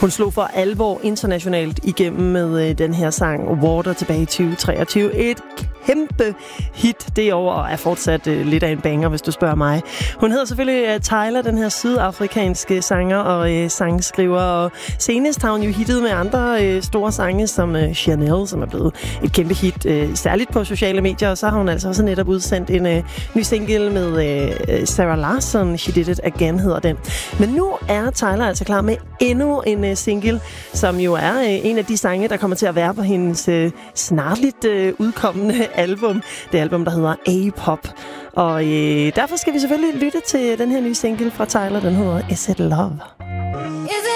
Hun slog for alvor internationalt igennem med den her sang Water tilbage i 2023. Et kæmpe hit det år, og er fortsat lidt af en banger, hvis du spørger mig. Hun hedder selvfølgelig Tyla, den her sydafrikanske sanger og sangskriver, og senest har hun jo hittet med andre store sange som Chanel, som er blevet et kæmpe hit, særligt på sociale medier, og så har hun altså også netop udsendt en ny single med Sarah Larsson, She Did It Again hedder den. Men nu er Tyla altså klar med endnu en single, som jo er en af de sange, der kommer til at være på hendes snarligt udkommende album. Det album, der hedder A-Pop. Og derfor skal vi selvfølgelig lytte til den her nye single fra Tyla, den hedder Is It Love?